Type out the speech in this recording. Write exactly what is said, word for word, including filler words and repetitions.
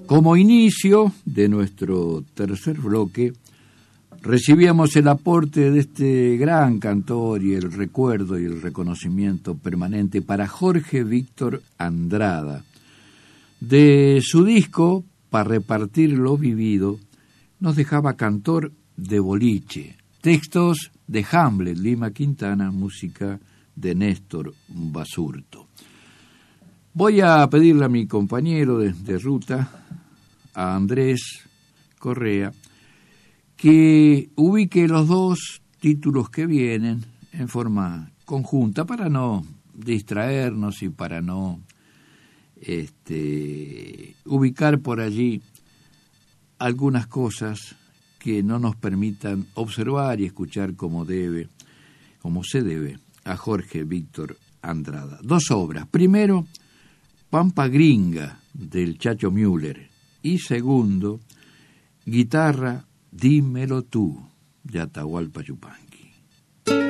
Como inicio de nuestro tercer bloque, recibíamos el aporte de este gran cantor y el recuerdo y el reconocimiento permanente para Jorge Víctor Andrada. De su disco, Para repartir lo vivido, nos dejaba Cantor de boliche, textos de Hamlet, Lima Quintana, música de Néstor Basurto. Voy a pedirle a mi compañero de, de ruta, a Andrés Correa, que ubique los dos títulos que vienen en forma conjunta para no distraernos y para no este, ubicar por allí algunas cosas que no nos permitan observar y escuchar como debe, como se debe, a Jorge Víctor Andrada. Dos obras. Primero, Pampa Gringa, del Chacho Müller. Y segundo, Guitarra, dímelo tú, de Atahualpa Yupanqui.